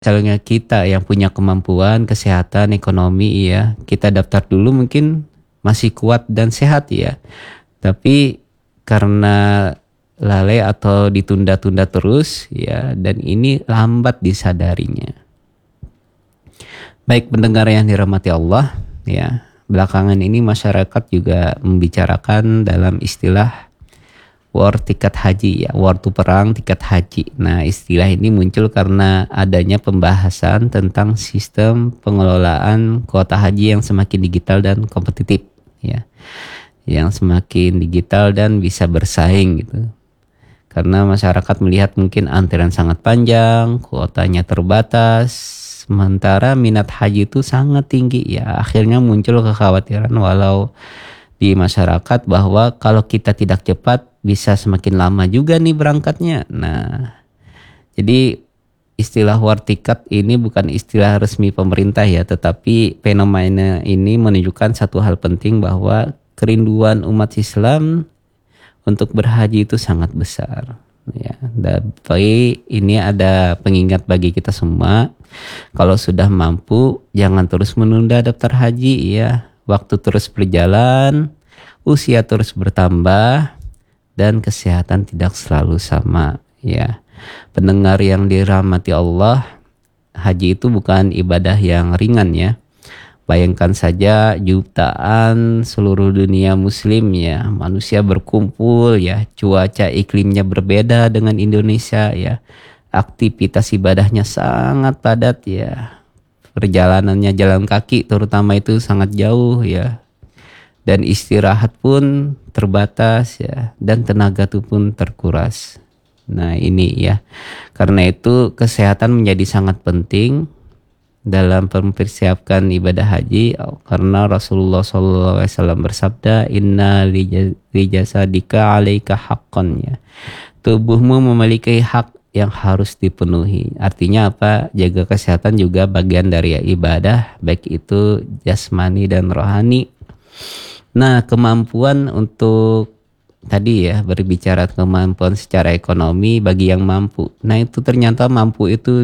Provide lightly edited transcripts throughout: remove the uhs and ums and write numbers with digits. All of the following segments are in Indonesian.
misalnya kita yang punya kemampuan, kesehatan, ekonomi ya, kita daftar dulu mungkin masih kuat dan sehat ya. Tapi karena lalai atau ditunda-tunda terus ya, dan ini lambat disadarinya. Baik pendengar yang dirahmati Allah ya, belakangan ini masyarakat juga membicarakan dalam istilah war tiket haji ya, war itu perang, tiket haji. Nah, istilah ini muncul karena adanya pembahasan tentang sistem pengelolaan kuota haji yang semakin digital dan kompetitif ya. Yang semakin digital dan bisa bersaing gitu. Karena masyarakat melihat mungkin antrian sangat panjang, kuotanya terbatas, sementara minat haji itu sangat tinggi ya. Akhirnya muncul kekhawatiran walau di masyarakat bahwa kalau kita tidak cepat bisa semakin lama juga nih berangkatnya. Nah, jadi istilah war ticket ini bukan istilah resmi pemerintah ya, tetapi fenomena ini menunjukkan satu hal penting bahwa kerinduan umat Islam untuk berhaji itu sangat besar ya. Tapi ini ada pengingat bagi kita semua, kalau sudah mampu jangan terus menunda daftar haji ya. Waktu terus berjalan, usia terus bertambah, dan kesehatan tidak selalu sama ya. Pendengar yang dirahmati Allah, haji itu bukan ibadah yang ringan ya. Bayangkan saja jutaan seluruh dunia muslim ya, manusia berkumpul ya, cuaca iklimnya berbeda dengan Indonesia ya, aktivitas ibadahnya sangat padat ya, perjalanannya jalan kaki terutama itu sangat jauh ya, dan istirahat pun terbatas ya, dan tenaga itu pun terkuras. Nah ini ya, karena itu kesehatan menjadi sangat penting dalam mempersiapkan ibadah haji, karena Rasulullah SAW bersabda, inna lijasadika alaika haqqan ya, tubuhmu memiliki hak yang harus dipenuhi. Artinya apa? Jaga kesehatan juga bagian dari ibadah, baik itu jasmani dan rohani. Nah, kemampuan untuk tadi ya, berbicara kemampuan secara ekonomi bagi yang mampu. Nah, itu ternyata mampu itu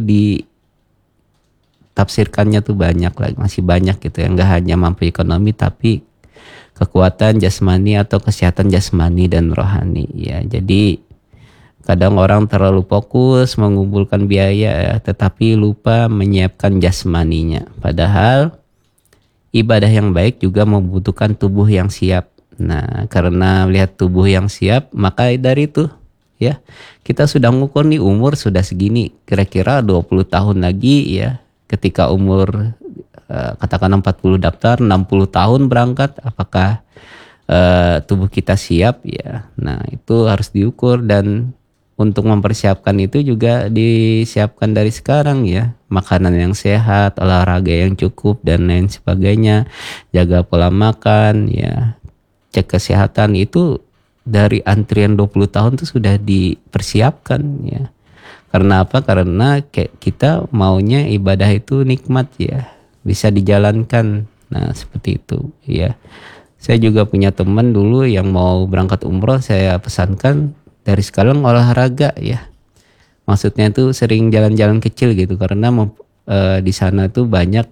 tafsirkannya tuh banyak lagi, masih banyak gitu ya, nggak hanya mampu ekonomi tapi kekuatan jasmani atau kesehatan jasmani dan rohani ya. Jadi kadang orang terlalu fokus mengumpulkan biaya ya, tetapi lupa menyiapkan jasmaninya. Padahal ibadah yang baik juga membutuhkan tubuh yang siap. Nah, karena melihat tubuh yang siap, maka dari itu ya, kita sudah ngukur nih umur sudah segini, kira-kira 20 tahun lagi ya, ketika umur katakan 40 daftar, 60 tahun berangkat, apakah tubuh kita siap ya. Nah, itu harus diukur, dan untuk mempersiapkan itu juga disiapkan dari sekarang ya. Makanan yang sehat, olahraga yang cukup, dan lain sebagainya. Jaga pola makan ya. Cek kesehatan itu dari antrian 20 tahun itu sudah dipersiapkan ya. Karena apa? Karena kita maunya ibadah itu nikmat ya, bisa dijalankan. Nah, seperti itu ya. Saya juga punya teman dulu yang mau berangkat umroh, saya pesankan dari sekarang olahraga ya. Maksudnya itu sering jalan-jalan kecil gitu, karena di sana tuh banyak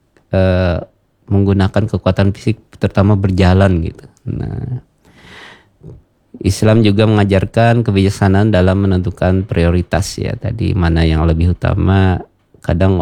menggunakan kekuatan fisik, terutama berjalan gitu. Nah, Islam juga mengajarkan kebijaksanaan dalam menentukan prioritas ya. Tadi mana yang lebih utama. Kadang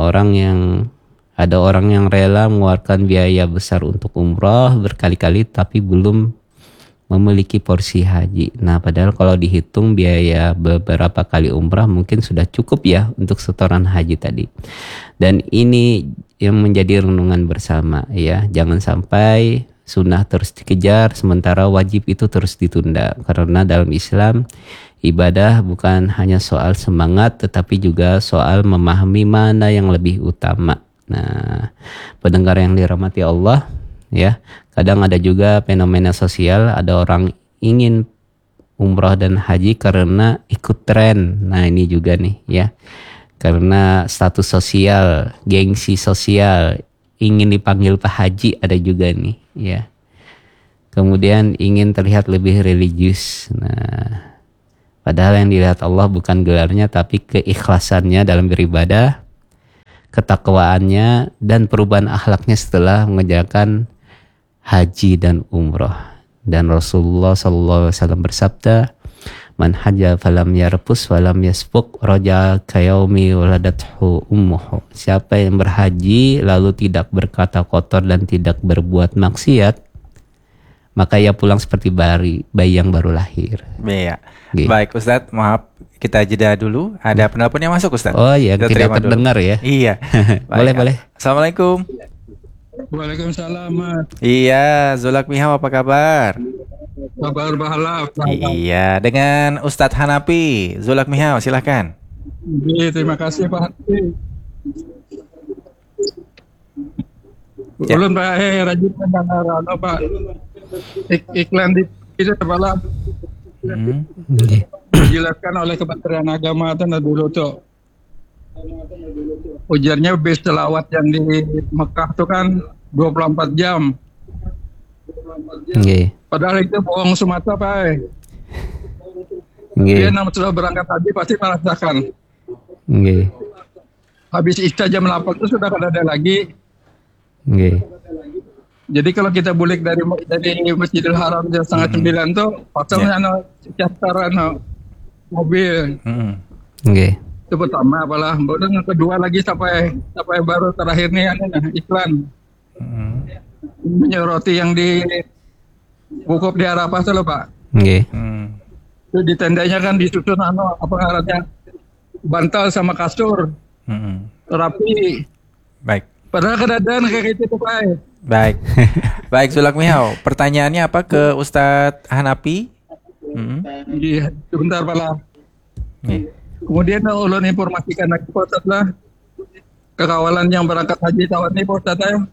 ada orang yang rela mengeluarkan biaya besar untuk umroh berkali-kali tapi belum memiliki porsi haji. Nah, padahal kalau dihitung biaya beberapa kali umrah mungkin sudah cukup ya untuk setoran haji tadi. Dan ini yang menjadi renungan bersama ya. Jangan sampai sunnah terus dikejar sementara wajib itu terus ditunda. Karena dalam Islam, ibadah bukan hanya soal semangat tetapi juga soal memahami mana yang lebih utama. Nah, pendengar yang dirahmati Allah ya, kadang ada juga fenomena sosial, ada orang ingin umrah dan haji karena ikut tren. Nah, ini juga nih ya, karena status sosial, gengsi sosial, ingin dipanggil Pak Haji ada juga nih ya. Kemudian ingin terlihat lebih religius. Nah, padahal yang dilihat Allah bukan gelarnya tapi keikhlasannya dalam beribadah. ketakwaannya dan perubahan akhlaknya setelah mengerjakan haji dan umroh. Dan Rasulullah SAW bersabda, man hajja falam yarpus falam yasbuk raja kayaumi waladathu ummuhu. Siapa yang berhaji lalu tidak berkata kotor dan tidak berbuat maksiat, maka ia pulang seperti bayi yang baru lahir. Iya. Gitu. Baik Ustadz, maaf kita jeda dulu. Ada penelpon yang masuk Ustadz. Oh iya, Kita tidak terima dulu. terdengar ya. Iya. Boleh, Baik. boleh. Assalamualaikum. Waalaikumsalam, Mas. Iya, Zulak Mihau apa kabar? Kabar bahala. Iya, dengan Ustadz Hanapi. Zulak Mihau, silahkan. Terima kasih Pak. Ya. Ulun Pak rajin mendengar Pak. Iklan di itu kepala Nggih. dijelaskan oleh Kementerian Agama itu dulu tuh. Ujarnya bis selawat yang di Mekah tuh kan 24 jam. Nggih. Padahal itu bohong semata Pak. Nggih. Dia namanya sudah berangkat haji pasti merasakan. Nggih. Habis isya jam 8 itu sudah ada lagi. Nggih. Jadi kalau kita bulik dari Masjidil Haram jam setengah 9 tuh pasangnya charter mobil. Nggih. Itu pertama apalah. Kemudian yang kedua lagi sampai baru terakhir nih iklan. Menyoroti yang di wukuf di Arafah tuh loh Pak. Nggih. Itu di tendanya kan disusun apa ngarannya bantal sama kasur. Rapi. Baik. Padahal keadaan kayak gitu tuh Pak. Baik. Baik Zulak Mihau, pertanyaannya apa ke Ustadz Hanapi? Iya, sebentar Pak lah. Nih. Kemudian ulun informasikan lagi Pak Ustadz lah kekawalan yang berangkat haji tahun ini Pak Ustadz ya.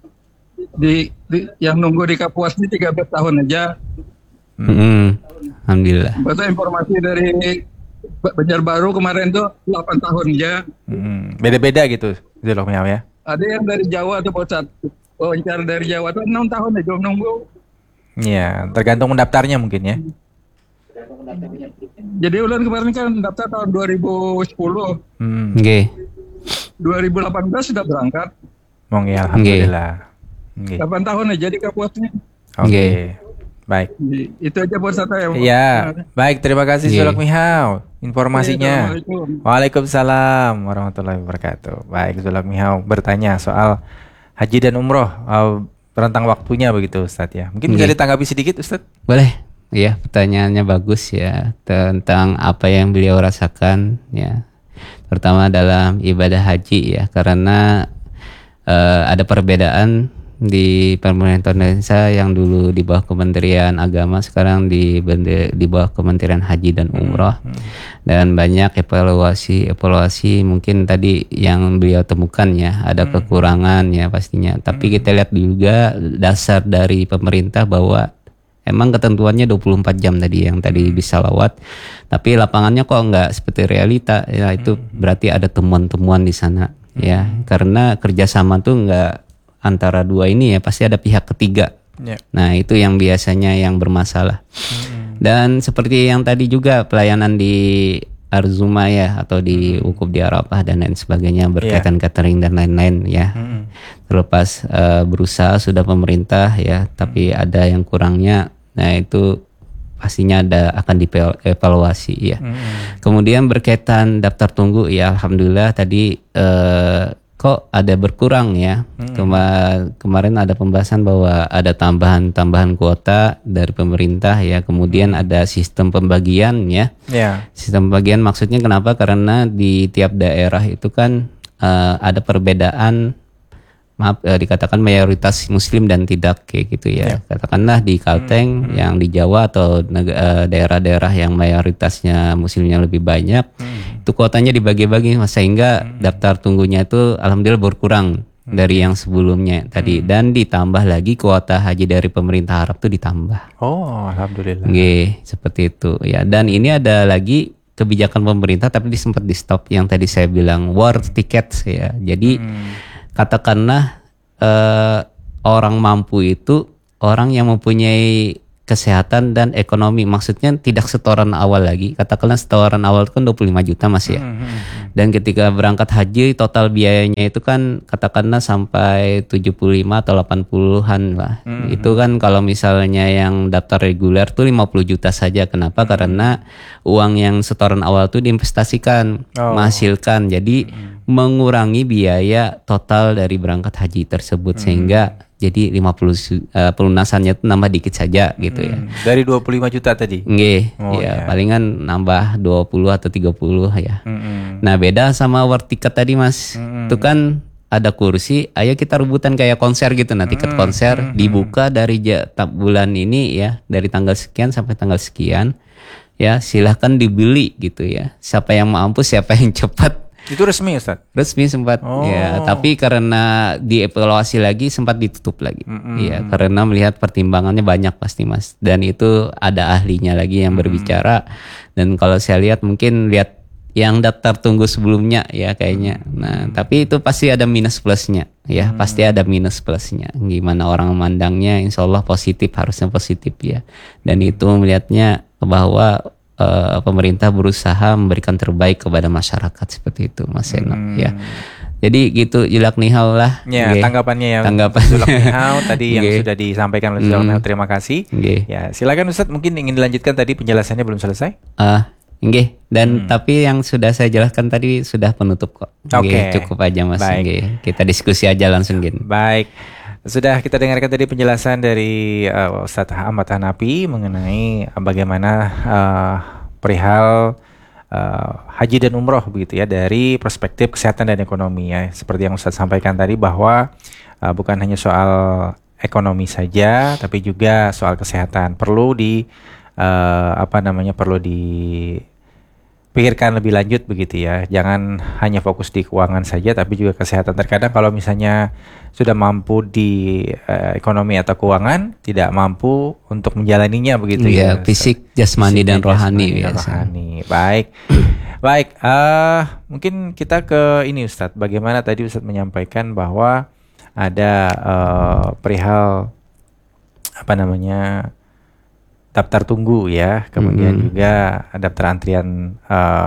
Yang nunggu di Kapuas ini 13 tahun aja. Alhamdulillah. Bahasa informasi dari Banjarbaru kemarin tuh 8 tahun aja. Beda-beda gitu Zulak Mihau ya. Ada yang dari Jawa tuh Pak Ustadz. Wawancara dari Jawa tuh 6 tahun aja nunggu. Iya, tergantung mendaftarnya mungkin ya. Jadi ulun kemarin kan daftar tahun 2010. Nggih. 2018 sudah berangkat. Ya, alhamdulillah. Nggih. 8 tahun aja di Kapuasnya. Oke. Nggih. Baik. Itu aja buat saya. Iya, baik, terima kasih Nggih. Zulak Mihau informasinya. Assalamualaikum. Waalaikumsalam warahmatullahi wabarakatuh. Baik, Zulak Mihau bertanya soal haji dan umroh, rentang waktunya begitu Ustadz ya. Mungkin bisa Nggih. ditanggapi sedikit Ustadz? Boleh. Ya, pertanyaannya bagus ya tentang apa yang beliau rasakan ya. Terutama dalam ibadah haji ya, karena ada perbedaan di pemerintah Indonesia yang dulu di bawah Kementerian Agama, sekarang di bawah Kementerian Haji dan Umroh. Dan banyak evaluasi mungkin tadi yang beliau temukan ya, ada kekurangan ya pastinya. Tapi kita lihat juga dasar dari pemerintah bahwa emang ketentuannya 24 jam tadi yang tadi bisa lawat, tapi lapangannya kok nggak seperti realita ya. Itu berarti ada temuan-temuan di sana ya, karena kerjasama tuh nggak antara dua ini ya, pasti ada pihak ketiga. Nah itu yang biasanya yang bermasalah. Dan seperti yang tadi juga pelayanan di Arzuma ya, atau di wukuf di Arafah dan lain sebagainya berkaitan catering dan lain-lain ya. Terlepas berusaha sudah pemerintah ya, tapi ada yang kurangnya. Nah itu pastinya akan dievaluasi ya. Kemudian berkaitan daftar tunggu ya, alhamdulillah tadi kok ada berkurang ya. Kemarin ada pembahasan bahwa ada tambahan kuota dari pemerintah ya. Kemudian ada sistem pembagian ya. Sistem pembagian maksudnya kenapa? Karena di tiap daerah itu kan ada perbedaan, dikatakan mayoritas muslim dan tidak kayak gitu ya. Katakanlah di Kalteng yang di Jawa atau daerah-daerah yang mayoritasnya muslimnya lebih banyak, itu kuotanya dibagi-bagi sehingga daftar tunggunya itu alhamdulillah berkurang dari yang sebelumnya tadi. Dan ditambah lagi kuota haji dari pemerintah Arab itu ditambah. Oh, alhamdulillah. Oke, seperti itu ya. Dan ini ada lagi kebijakan pemerintah tapi sempat di stop yang tadi saya bilang war tickets ya. Jadi katakanlah orang mampu itu orang yang mempunyai kesehatan dan ekonomi. Maksudnya tidak setoran awal lagi. Katakanlah setoran awal itu kan 25 juta Mas ya. Dan ketika berangkat haji total biayanya itu kan katakanlah sampai 75 atau 80-an lah. Itu kan kalau misalnya yang daftar reguler tuh 50 juta saja. Kenapa? Karena uang yang setoran awal tuh diinvestasikan, menghasilkan. Jadi mengurangi biaya total dari berangkat haji tersebut sehingga jadi 50 pelunasannya itu nambah dikit saja gitu ya. Dari 25 juta tadi? Nggih, Oh, ya ya. palingan nambah 20 atau 30 ya. Nah beda sama war tiket tadi Mas. Itu kan ada kursi, ayo kita rebutan kayak konser gitu. Nah tiket konser dibuka dari bulan ini ya, dari tanggal sekian sampai tanggal sekian. Ya silahkan dibeli gitu ya. Siapa yang mampu, siapa yang cepat. Itu resmi Ustaz? Resmi sempat ya, tapi karena dievaluasi lagi sempat ditutup lagi. Iya, karena melihat pertimbangannya banyak pasti Mas. Dan itu ada ahlinya lagi yang berbicara. Dan kalau saya lihat mungkin lihat yang daftar tunggu sebelumnya ya kayaknya. Nah, tapi itu pasti ada minus plusnya ya, pasti ada minus plusnya. Gimana orang memandangnya, insya Allah positif, harusnya positif ya. Dan itu melihatnya bahwa pemerintah berusaha memberikan terbaik kepada masyarakat seperti itu Mas Eno ya. Jadi gitu Julak Nihau lah. Ya, tanggapannya ya. Tanggapan Julak Nihau tadi yang sudah disampaikan oleh Julak Nihau. Terima kasih. Ya, silakan Ustaz, mungkin ingin dilanjutkan tadi penjelasannya belum selesai. Nggih. Dan tapi yang sudah saya jelaskan tadi sudah penutup kok. Oke. Cukup aja Mas. Baik. Nggih. Kita diskusi aja langsung gini. Baik. Sudah kita dengarkan tadi penjelasan dari Ustadz Ahmad Hanafi mengenai bagaimana perihal haji dan umroh begitu ya, dari perspektif kesehatan dan ekonomi ya. Seperti yang Ustadz sampaikan tadi bahwa bukan hanya soal ekonomi saja, tapi juga soal kesehatan perlu perlu dipikirkan lebih lanjut begitu ya. Jangan hanya fokus di keuangan saja, tapi juga kesehatan. Terkadang kalau misalnya sudah mampu di ekonomi atau keuangan, tidak mampu untuk menjalaninya begitu ya. Fisik, jasmani dan rohani biasa. Rohani. Baik. Baik, mungkin kita ke ini Ustadz. Bagaimana tadi Ustadz menyampaikan bahwa ada perihal daftar tunggu ya, kemudian juga daftar antrian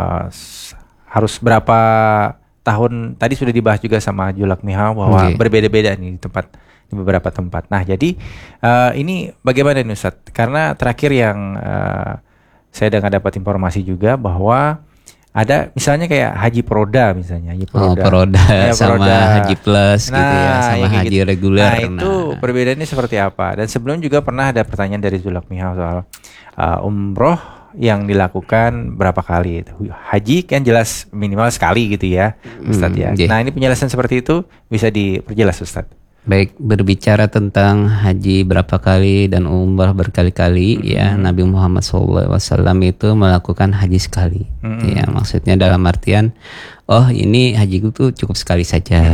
harus berapa tahun. Tadi sudah dibahas juga sama Julak Nihau bahwa berbeda-beda nih di beberapa tempat. Nah jadi ini bagaimana nih Ustadz? Karena terakhir yang saya dengar dapat informasi juga bahwa ada misalnya kayak haji Proda misalnya, Proda ya, sama haji plus gitu ya, sama kayak haji reguler. Nah itu perbedaannya seperti apa? Dan sebelum juga pernah ada pertanyaan dari Julak Nihau soal umroh yang dilakukan berapa kali. Haji kan jelas minimal sekali gitu ya Ustadz ya. Nah ini penjelasan seperti itu bisa diperjelas Ustadz. Baik, berbicara tentang haji berapa kali dan umrah berkali-kali ya, Nabi Muhammad SAW itu melakukan haji sekali. Ya, maksudnya dalam artian ini hajiku tuh cukup sekali saja.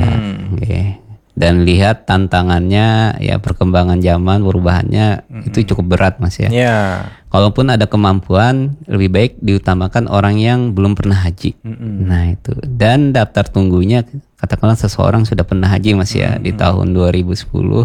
Dan lihat tantangannya ya, perkembangan zaman, perubahannya itu cukup berat Mas ya. Kalaupun ada kemampuan, lebih baik diutamakan orang yang belum pernah haji. Nah itu. Dan daftar tunggunya, katakanlah seseorang sudah pernah haji Mas ya, di tahun 2010,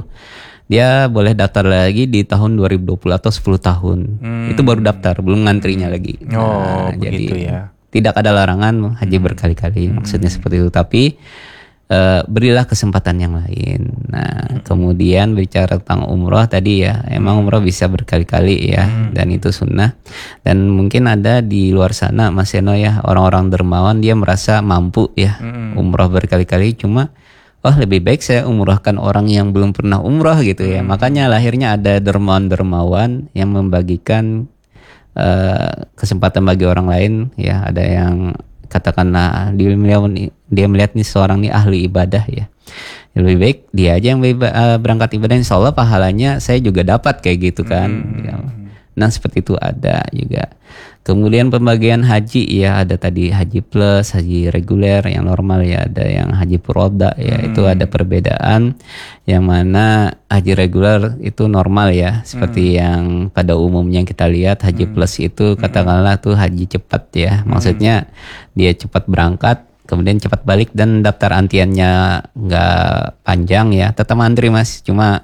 dia boleh daftar lagi di tahun 2020 atau 10 tahun. Itu baru daftar, belum ngantrinya lagi. Jadi ya. Tidak ada larangan haji berkali-kali, maksudnya seperti itu. Tapi berilah kesempatan yang lain. Nah, kemudian bicara tentang umroh tadi ya, emang umroh bisa berkali-kali ya, dan itu sunnah. Dan mungkin ada di luar sana Mas Eno ya, orang-orang dermawan dia merasa mampu ya umroh berkali-kali, cuma lebih baik saya umrohkan orang yang belum pernah umroh gitu ya. Makanya lahirnya ada dermawan-dermawan yang membagikan kesempatan bagi orang lain ya. Ada yang katakanlah dia melihat nih seorang nih ahli ibadah ya, lebih baik dia aja yang berangkat ibadah, insya Allah pahalanya saya juga dapat kayak gitu kan. Nah seperti itu ada juga. Kemudian pembagian haji ya, ada tadi haji plus, haji reguler yang normal ya, ada yang haji Proda ya. Itu ada perbedaan, yang mana haji reguler itu normal ya, seperti yang pada umumnya kita lihat. Haji plus itu katakanlah tuh haji cepat ya, maksudnya dia cepat berangkat kemudian cepat balik, dan daftar antriannya nggak panjang ya, tetap antri Mas, cuma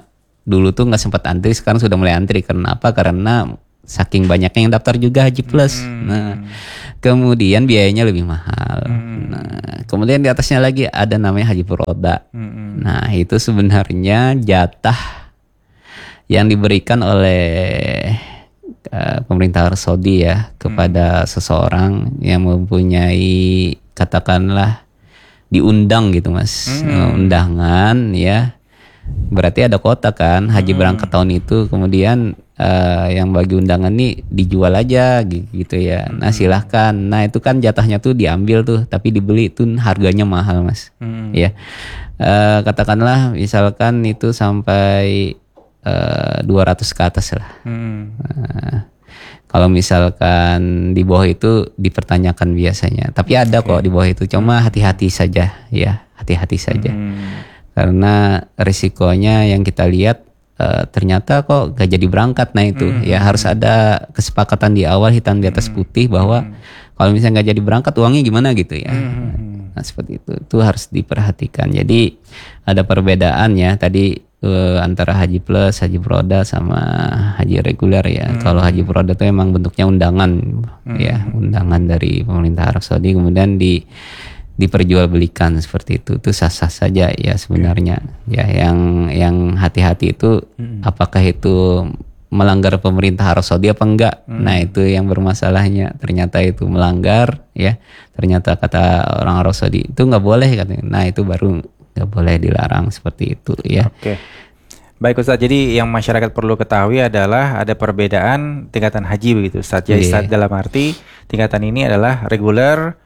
dulu tuh nggak sempat antri, sekarang sudah mulai antri. Kenapa? Karena saking banyaknya yang daftar juga Haji Plus. Nah, kemudian biayanya lebih mahal. Nah, kemudian di atasnya lagi ada namanya Haji Furoda. Nah, itu sebenarnya jatah yang diberikan oleh pemerintah Arab Saudi ya kepada seseorang yang mempunyai, katakanlah, diundang gitu Mas, undangan ya. Berarti ada kuota kan haji berangkat tahun itu, kemudian yang bagi undangan nih dijual aja gitu ya. Nah silahkan. Nah itu kan jatahnya tuh diambil tuh, tapi dibeli tuh harganya mahal Mas. Ya katakanlah misalkan itu sampai 200 ke atas lah. Kalau misalkan di bawah itu dipertanyakan biasanya, tapi ada kok di bawah itu. Cuma hati-hati saja ya, hati-hati saja. Karena risikonya yang kita lihat ternyata kok gak jadi berangkat. Nah itu ya harus ada kesepakatan di awal, hitam di atas putih, bahwa kalau misalnya gak jadi berangkat uangnya gimana gitu ya. Nah seperti itu harus diperhatikan. Jadi ada perbedaan ya tadi antara Haji Plus, Haji Furoda sama haji reguler ya. Kalau Haji Furoda itu emang bentuknya undangan ya, undangan dari pemerintah Arab Saudi, kemudian diperjualbelikan seperti itu sah-sah saja ya sebenarnya. Ya yang hati-hati itu apakah itu melanggar pemerintah Arab Saudi apa enggak. Nah itu yang bermasalahnya, ternyata itu melanggar ya, ternyata kata orang Arab Saudi itu nggak boleh katanya. Nah itu baru nggak boleh, dilarang seperti itu ya. Oke. Baik Ustaz, jadi yang masyarakat perlu ketahui adalah ada perbedaan tingkatan haji begitu Ustaz. Jadi Ustaz, dalam arti tingkatan ini adalah reguler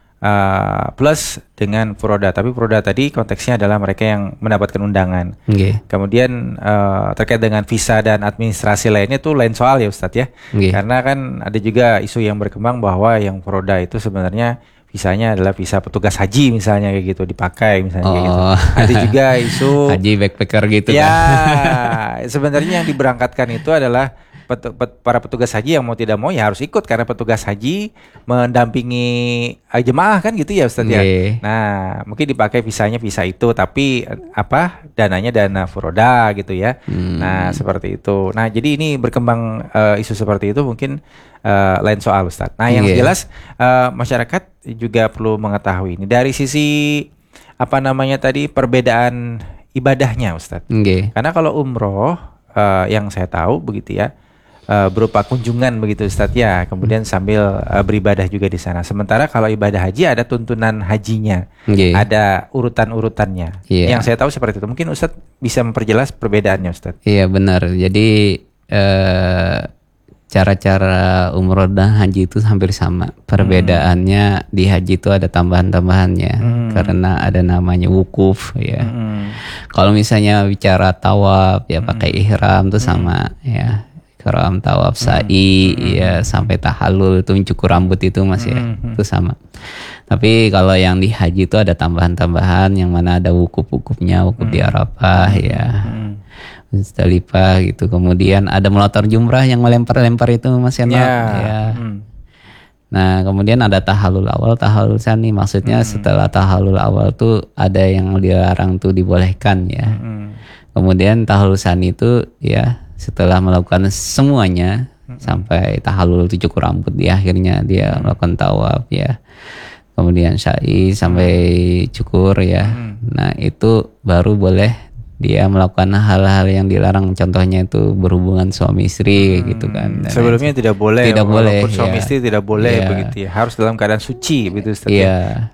plus dengan furoda. Tapi furoda tadi konteksnya adalah mereka yang mendapatkan undangan. Kemudian terkait dengan visa dan administrasi lainnya itu lain soal ya Ustadz ya. Karena kan ada juga isu yang berkembang bahwa yang furoda itu sebenarnya visanya adalah visa petugas haji misalnya kayak gitu, dipakai misalnya kayak gitu. Ada juga isu haji backpacker gitu ya kan. Sebenarnya yang diberangkatkan itu adalah para petugas haji yang mau tidak mau ya harus ikut, karena petugas haji mendampingi jemaah kan gitu ya Ustadz ya. Nah mungkin dipakai visanya visa itu, tapi dananya dana furoda gitu ya. Nah seperti itu. Nah jadi ini berkembang isu seperti itu mungkin lain soal Ustadz. Nah yang jelas masyarakat juga perlu mengetahui ini dari sisi tadi perbedaan ibadahnya Ustadz. Karena kalau umroh yang saya tahu begitu ya, berupa kunjungan begitu Ustadz ya, kemudian sambil beribadah juga di sana. Sementara kalau ibadah haji ada tuntunan hajinya, ada urutan-urutannya. Yang saya tahu seperti itu. Mungkin Ustadz bisa memperjelas perbedaannya Ustadz. Iya benar. Jadi cara-cara umroh dan haji itu hampir sama. Perbedaannya di haji itu ada tambahan-tambahannya, karena ada namanya wukuf ya. Kalau misalnya bicara tawaf ya pakai ihram itu sama ya. Ihram, tawaf, sa'i ya sampai tahallul itu mencukur rambut itu Mas ya. Itu sama. Tapi kalau yang di haji itu ada tambahan-tambahan yang mana ada wukuf-wukufnya, wukuf di Arafah ya. Musdalifah gitu. Kemudian ada melontar jumrah yang melempar-lempar itu Mas Yana ya. Nah kemudian ada tahallul awal, tahallul tsani. Maksudnya setelah tahallul awal tuh ada yang dilarang tuh dibolehkan ya. Kemudian tahallul tsani itu ya setelah melakukan semuanya sampai tahallul itu cukur rambut, di akhirnya dia melakukan tawaf ya. Kemudian sa'i sampai cukur ya. Nah itu baru boleh dia melakukan hal-hal yang dilarang, contohnya itu berhubungan suami istri gitu kan. Dan sebelumnya tidak boleh, boleh walaupun suami istri tidak boleh begitu ya, harus dalam keadaan suci begitu Ustaz. Iya.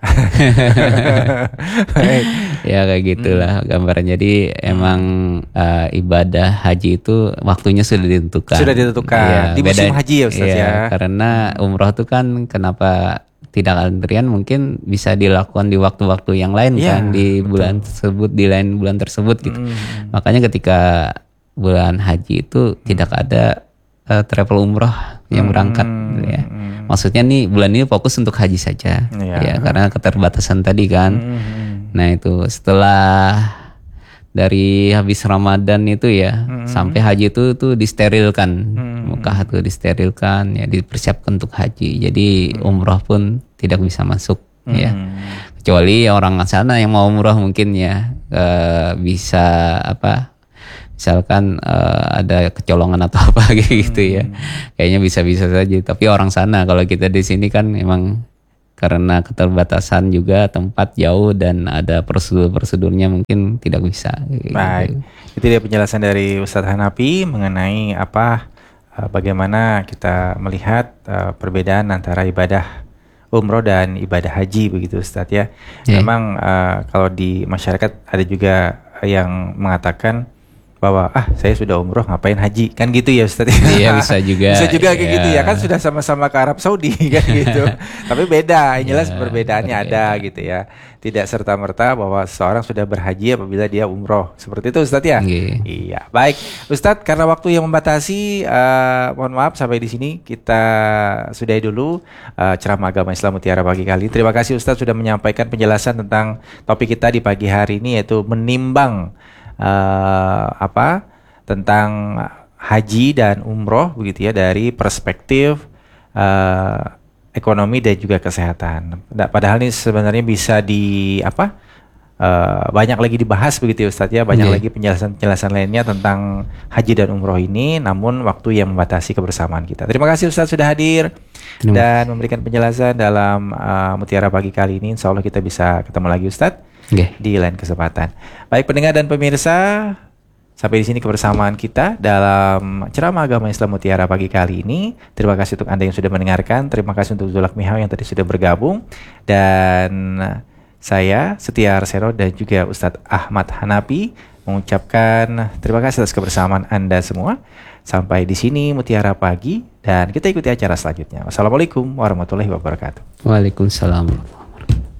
Ya kayak gitulah gambaran. Jadi emang ibadah haji itu waktunya sudah ditentukan. Sudah ditentukan di musim haji ya Ustaz ya. Karena umroh itu kan kenapa tidak antrian, mungkin bisa dilakukan di waktu-waktu yang lain kan, di bulan tersebut, di lain bulan tersebut gitu. Makanya ketika bulan haji itu tidak ada travel umroh yang berangkat ya. Maksudnya nih bulan ini fokus untuk haji saja ya, karena keterbatasan tadi kan. Nah itu setelah dari habis Ramadan itu ya sampai haji itu tuh disterilkan, Mekah tuh disterilkan ya, dipersiapkan untuk haji. Jadi umroh pun tidak bisa masuk ya, kecuali orang sana yang mau umroh mungkin ya bisa misalkan ada kecolongan atau apa gitu ya, kayaknya bisa-bisa saja. Tapi orang sana, kalau kita di sini kan memang karena keterbatasan juga tempat jauh dan ada prosedur-prosedurnya mungkin tidak bisa. Baik, itu dia penjelasan dari Ustadz Hanafi mengenai bagaimana kita melihat perbedaan antara ibadah umroh dan ibadah haji begitu Ustadz ya. Memang kalau di masyarakat ada juga yang mengatakan bahwa saya sudah umroh ngapain haji, kan gitu ya Ustadz. Iya, bisa juga. Bisa juga kayak gitu ya, kan sudah sama-sama ke Arab Saudi kan gitu. Tapi beda, yang jelas perbedaannya ada gitu ya. Tidak serta-merta bahwa seseorang sudah berhaji apabila dia umroh. Seperti itu Ustadz ya. Iya, baik Ustadz, karena waktu yang membatasi, mohon maaf sampai di sini kita sudahi dulu ceramah agama Islam Mutiara pagi kali. Terima kasih Ustadz sudah menyampaikan penjelasan tentang topik kita di pagi hari ini, yaitu menimbang tentang haji dan umroh begitu ya dari perspektif ekonomi dan juga kesehatan. Padahal ini sebenarnya bisa banyak lagi dibahas begitu ya Ustadz ya, banyak lagi penjelasan lainnya tentang haji dan umroh ini, namun waktu yang membatasi kebersamaan kita. Terima kasih Ustadz sudah hadir dan memberikan penjelasan dalam Mutiara pagi kali ini. Insya Allah kita bisa ketemu lagi Ustadz di lain kesempatan. Baik pendengar dan pemirsa, sampai di sini kebersamaan kita dalam ceramah agama Islam Mutiara pagi kali ini. Terima kasih untuk Anda yang sudah mendengarkan. Terima kasih untuk Zulak Mihau yang tadi sudah bergabung, dan saya Setia Arsero dan juga Ustadz Ahmad Hanafi mengucapkan terima kasih atas kebersamaan Anda semua. Sampai di sini Mutiara pagi, dan kita ikuti acara selanjutnya. Wassalamualaikum warahmatullahi wabarakatuh. Waalaikumsalam.